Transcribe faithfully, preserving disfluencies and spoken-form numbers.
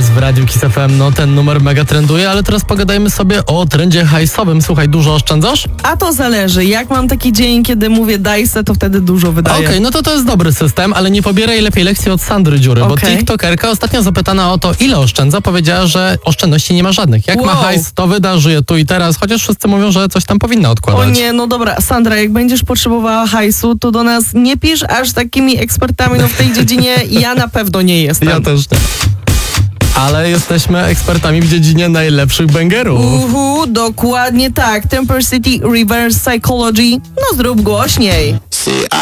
jest w Radiu Kiss F M, no ten numer mega trenduje, ale teraz pogadajmy sobie o trendzie hajsowym. Słuchaj, dużo oszczędzasz? A to zależy. Jak mam taki dzień, kiedy mówię daj se, to wtedy dużo wydaję. Okej, okay, no to to jest dobry system, ale nie pobieraj lepiej lekcji od Sandry Dziury, okay. bo tiktokerka ostatnio zapytana o to, ile oszczędza, powiedziała, że oszczędności nie ma żadnych. Jak wow. ma hajs, to wyda, żyje tu i teraz, chociaż wszyscy mówią, że coś tam powinna odkładać. O nie, no dobra, Sandra, jak będziesz potrzebowała hajsu, to do nas nie pisz, aż takimi ekspertami no w tej dziedzinie ja na pewno nie jestem. Ja też nie. Ale jesteśmy ekspertami w dziedzinie najlepszych bangerów. Uhu, dokładnie tak. Temper City Reverse Psychology. No zrób głośniej.